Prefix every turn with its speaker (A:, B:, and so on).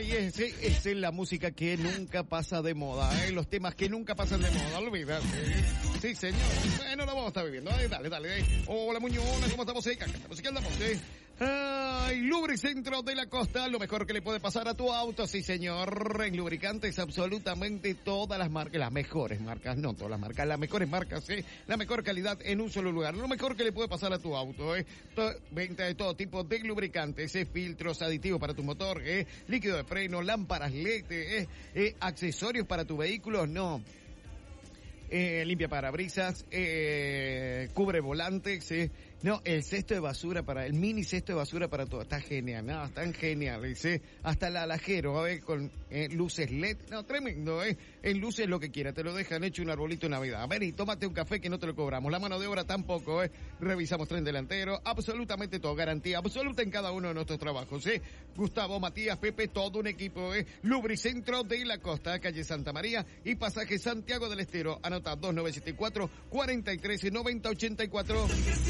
A: Ay, esa es la música que nunca pasa de moda, los temas que nunca pasan de moda, olvídate. Sí, señor. Bueno, lo vamos a estar viviendo. Dale. Hola, Muñoz, ¿cómo estamos? ¿Qué andamos? Ay, Lubricentro de la Costa, lo mejor que le puede pasar a tu auto, sí, señor. En lubricantes, absolutamente todas las marcas, las mejores marcas, no todas las marcas, las mejores marcas, la mejor calidad en un solo lugar. Lo mejor que le puede pasar a tu auto, venta de todo tipo de lubricantes, filtros, aditivos para tu motor, líquido de freno, lámparas LED, accesorios para tu vehículo, no. Limpia parabrisas, cubre volantes, no, el cesto de basura el mini cesto de basura para todo, está genial, no, están geniales, hasta el alajero, con luces LED, no, tremendo, en luces lo que quiera, te lo dejan hecho un arbolito de Navidad, a ver, y tómate un café que no te lo cobramos, la mano de obra tampoco, revisamos tren delantero, absolutamente todo, garantía absoluta en cada uno de nuestros trabajos, Gustavo, Matías, Pepe, todo un equipo, Lubricentro de la Costa, calle Santa María y pasaje Santiago del Estero, anota 2974 43 90 84.